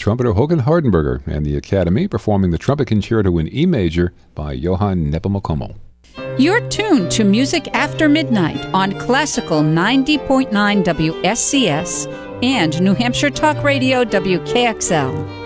trumpeter Håkan Hardenberger and the Academy performing the Trumpet Concerto in E major by Johann Nepomuk. You're tuned to Music After Midnight on Classical 90.9 WSCS and New Hampshire Talk Radio WKXL.